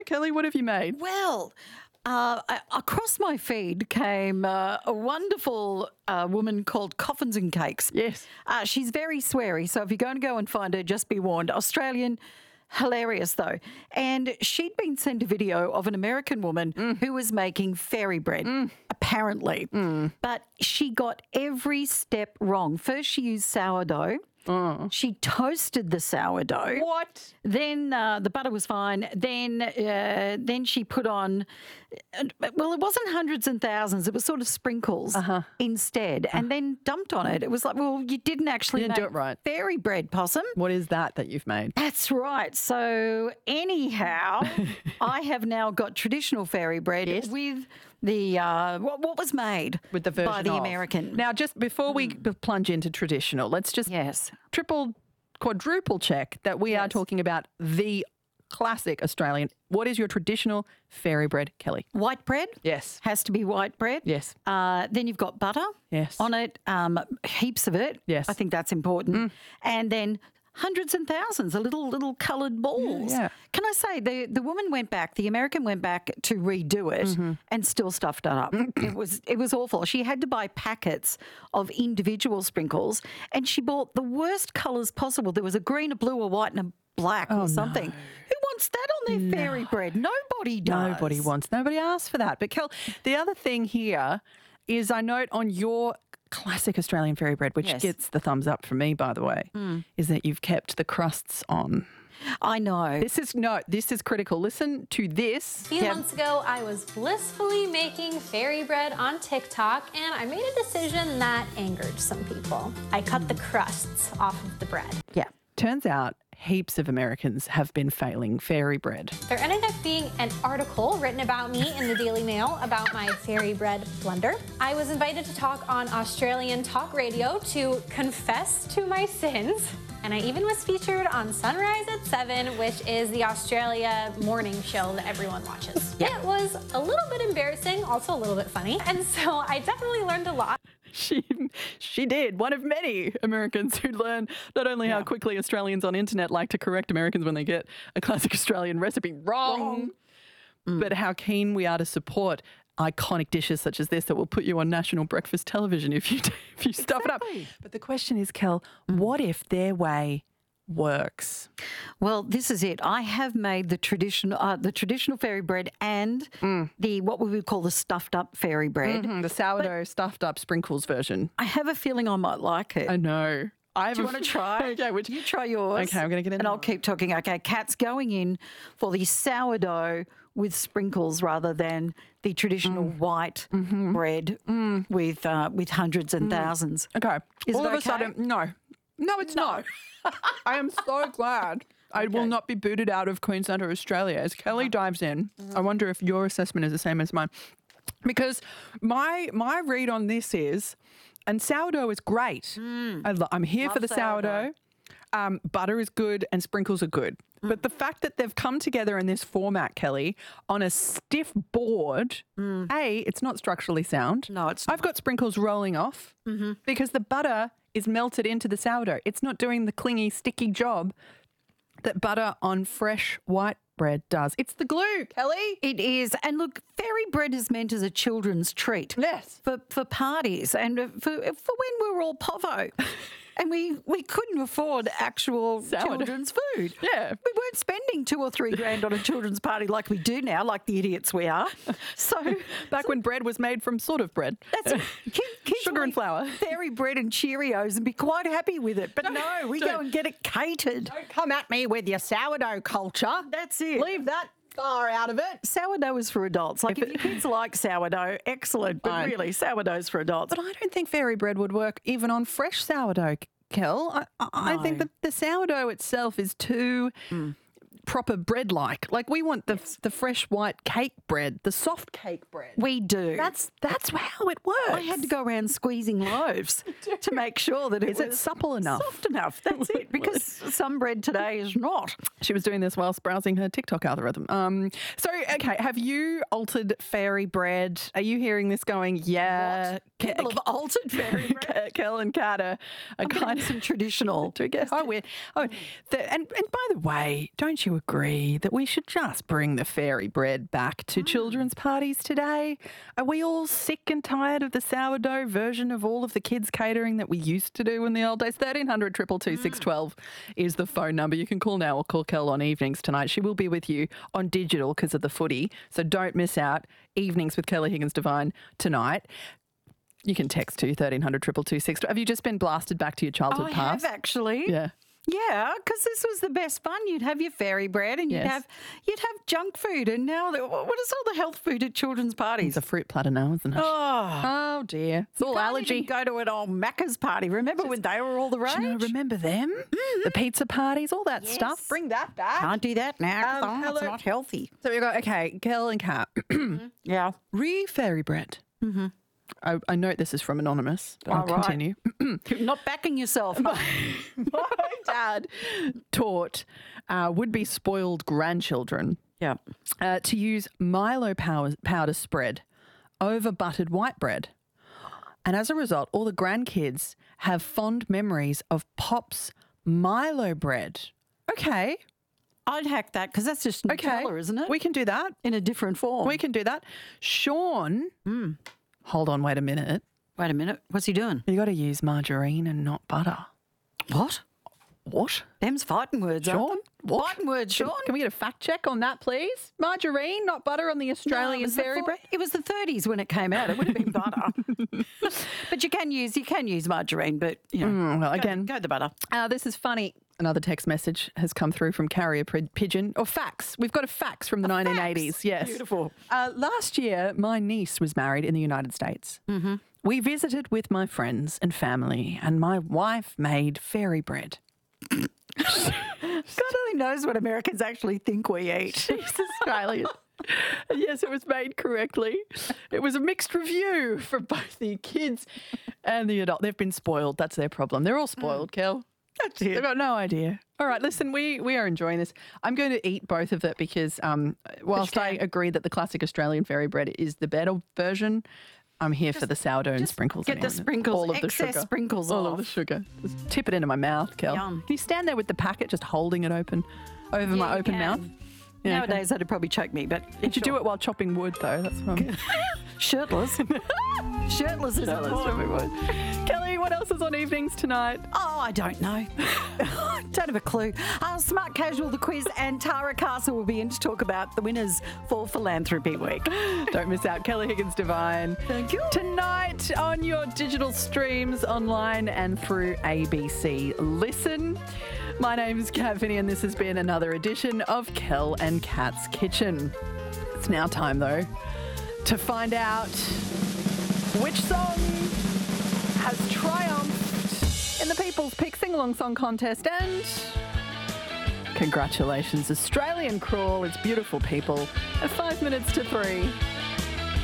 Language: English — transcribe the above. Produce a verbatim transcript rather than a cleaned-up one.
Kelly, what have you made? Well, uh, I- across my feed came uh, a wonderful uh, woman called Coffins and Cakes. Yes. Uh, she's very sweary, so if you're going to go and find her, just be warned. Australian, hilarious though. And she'd been sent a video of an American woman Mm. who was making fairy bread, apparently. Mm. But she got every step wrong. First, she used sourdough. Oh. She toasted the sourdough. What? Then uh, the butter was fine. Then uh, then she put on, uh, well, it wasn't hundreds and thousands. It was sort of sprinkles Uh-huh. instead, and then dumped on it. It was like, well, you didn't actually You didn't do make it right. fairy bread, Possum. What is that that you've made? That's right. So anyhow, I have now got traditional fairy bread Yes. with the uh, what, what was made With the version by the of. American. Now, just before we b- plunge into traditional, let's just yes. triple, quadruple check that we are Yes. talking about the classic Australian. What is your traditional fairy bread, Kelly? White bread. Yes. Has to be white bread. Yes. Uh, then you've got butter. Yes. On it, um, heaps of it. Yes. I think that's important. Mm. And then hundreds and thousands of little little coloured balls. Yeah. Can I say the the woman went back, the American went back to redo it Mm-hmm. and still stuffed it up. it was it was awful. She had to buy packets of individual sprinkles, and she bought the worst colours possible. There was a green, a blue, a white, and a black Oh, or something. no. Who wants that on their fairy bread? Nobody does. Nobody wants, nobody asked for that. But Kel, the other thing here is I note on your classic Australian fairy bread, which Yes. gets the thumbs up from me, by the way, is that you've kept the crusts on. I know. This is, no, this is critical. Listen to this. A few Yeah. months ago, I was blissfully making fairy bread on TikTok, and I made a decision that angered some people. I cut the crusts off of the bread. Yeah. Turns out heaps of Americans have been failing fairy bread. There ended up being an article written about me in the Daily Mail about my fairy bread blunder. I was invited to talk on Australian talk radio to confess to my sins. And I even was featured on Sunrise at seven, which is the Australia morning show that everyone watches. Yeah. It was a little bit embarrassing, also a little bit funny. And so I definitely learned a lot. She she did. One of many Americans who learn not only how Yeah. quickly Australians on internet like to correct Americans when they get a classic Australian recipe wrong, but how keen we are to support iconic dishes such as this that will put you on national breakfast television if you if you stuff Exactly. it up. But the question is, Kel, what if their way works? Well, this is it. I have made the traditional, uh, the traditional fairy bread and the what we would call the stuffed up fairy bread. Mm, the sourdough stuffed up sprinkles version. I have a feeling I might like it. I know. I have Do you a- want to try? Okay, which You try yours. Okay, I'm gonna get in And there. I'll keep talking. Okay, Kat's going in for the sourdough with sprinkles rather than the traditional Mm. white Mm-hmm. bread with uh, with hundreds and thousands. Okay. Is All it of a okay? sudden, no. No, it's not. I am so glad I will Okay. not be booted out of Queensland or Australia. As Kelly dives in, I wonder if your assessment is the same as mine. Because my my read on this is, and sourdough is great. I lo- I'm here Love for the sourdough. sourdough. Um, butter is good and sprinkles are good. But the fact that they've come together in this format, Kelly, on a stiff board, A, it's not structurally sound. No, it's I've got sprinkles rolling off because the butter is melted into the sourdough. It's not doing the clingy, sticky job that butter on fresh white bread does. It's the glue, Kelly. It is. And look, fairy bread is meant as a children's treat. Yes. For, for parties and for, for when we were all povo. And we, we couldn't afford actual Sourdough. children's food. Yeah. We weren't spending two or three grand on a children's party like we do now, like the idiots we are. So Back when bread was made from sort of bread. that's kids, kids Sugar will and eat flour. fairy bread and Cheerios and be quite happy with it. But no, we go don't. and get it catered. Don't come at me with your sourdough culture. That's it. Leave that far out of it. Sourdough is for adults. Like if, your kids like sourdough, excellent. But Fine. really, sourdough's for adults. But I don't think fairy bread would work even on fresh sourdough, Kel. I, I, I think No. that the sourdough itself is too proper bread-like. Like we want the the fresh white cake bread, the soft cake bread. We do. That's that's how it works. I had to go around squeezing loaves to make sure that it Is it was supple enough? Soft enough. That's it. Because some bread today is not. She was doing this whilst browsing her TikTok algorithm. Um, so, okay, have you altered fairy bread? Are you hearing this going, yeah, People have altered fairy bread. Kel and Kat are, are kind of some traditional. to get. Oh, weird. Oh, the, and and by the way, don't you agree that we should just bring the fairy bread back to children's parties today? Are we all sick and tired of the sourdough version of all of the kids catering that we used to do in the old days? thirteen hundred, two two two, six one two is the phone number. You can call now or call Kel on evenings tonight. She will be with you on digital because of the footy, so don't miss out. Evenings with Kelly Higgins Devine tonight. You can text to thirteen hundred, two two two, six one two. Have you just been blasted back to your childhood I past? have actually. Yeah. Yeah, because this was the best fun. You'd have your fairy bread and you'd Yes. have you'd have junk food, and now the, what is all the health food at children's parties? It's a fruit platter now, isn't it? Oh, Oh dear. It's all can't allergy. even go to an old Macca's party. Remember when they were all the rage? Do you know, remember them? The pizza parties, all that stuff. Yes. Bring that back. Can't do that now. 'cause, Um, oh, it's hello. not healthy. So we go, okay, Kel and Kat. Yeah. Re fairy bread. Mm-hmm. I, I note this is from Anonymous, but I'll All right. continue. You're not backing yourself. My dad taught uh, would-be spoiled grandchildren yeah. uh, to use Milo powder, powder spread over buttered white bread. And as a result, all the grandkids have fond memories of Pop's Milo bread. Okay. I'd hack that because that's just Okay. Nutella, isn't it? We can do that. In a different form. We can do that. Sean, hold on, wait a minute. Wait a minute. What's he doing? You got to use margarine and not butter. What? What? Them's fighting words, Sean? aren't they? What? Fighting words, Can, Sean. can we get a fact check on that, please? Margarine, not butter on the No, it Australian was the fairy four- bread? It was the thirties when it came out. It would have been butter. But you can use you can use margarine, but you know, Mm, well, go- again, go, the butter. Uh, this is funny. Another text message has come through from Carrier Pri- Pigeon, or fax. We've got a fax from the nineteen eighties. Yes. Beautiful. Uh, last year, my niece was married in the United States. Mm-hmm. We visited with my friends and family, and my wife made fairy bread. God only knows what Americans actually think we eat. She's Australian. And yes, it was made correctly. It was a mixed review for both the kids and the adult. They've been spoiled. That's their problem. They're all spoiled, Kel. That's They've it. got no idea. All right, listen, we, we are enjoying this. I'm going to eat both of it because um, whilst I can. agree that the classic Australian fairy bread is the better version, I'm here for the sourdough and sprinkles. get in the it. sprinkles, all of the excess sugar. sprinkles all off. of the sugar. Just tip it into my mouth, Kel. Yum. Can you stand there with the packet, just holding it open over my you open can. mouth? Yeah, okay. Nowadays, that'd probably choke me, but Did you do it while chopping wood, though? That's what I'm... shirtless? Shirtless is That's important. chopping wood. Kelly, what else is on evenings tonight? Oh, I don't know. Don't have a clue. Uh, Smart Casual, the quiz, and Tara Castle will be in to talk about the winners for Philanthropy Week. Don't miss out. Kelly Higgins Devine. Thank you. Tonight on your digital streams, online and through A B C Listen. My name is Kat Finney and this has been another edition of Kel and Kat's Kitchen. It's now time, though, to find out which song has triumphed in the People's Pick Sing-Along Song Contest. And congratulations, Australian Crawl. It's beautiful, people. At five minutes to three.